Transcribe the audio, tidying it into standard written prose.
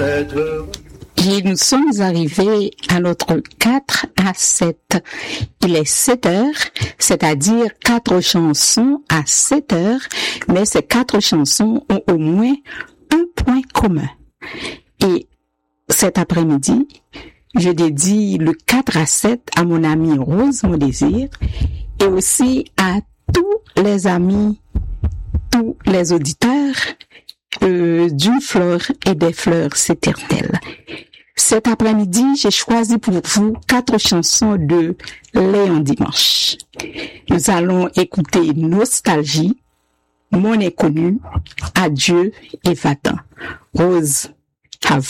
être heureux. Et nous sommes arrivés à notre 4 à 7. Il est 7 heures, c'est-à-dire 4 chansons à 7 heures, mais ces 4 chansons ont au moins un point commun. Et cet après-midi, je dédie le 4 à 7 à mon amie Rose Mon-Désir et aussi à tous les amis, tous les auditeurs d'une fleur et des fleurs éternelles. Cet après-midi, j'ai choisi pour vous 4 chansons de Léon Dimanche. Nous allons écouter Nostalgie, Mon Inconnu, Adieu et Va-t'en. Rose,